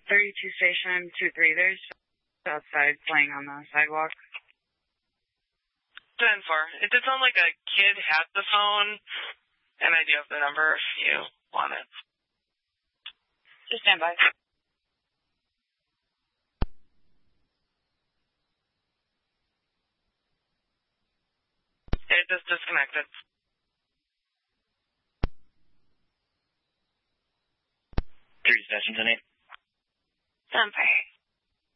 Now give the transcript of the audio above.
32 station 23. There's outside playing on the sidewalk. 10-4. It did sound like a kid had the phone, and I do have the number if you want it. Just stand by. It just disconnected. 3 sessions in 8. 10-4.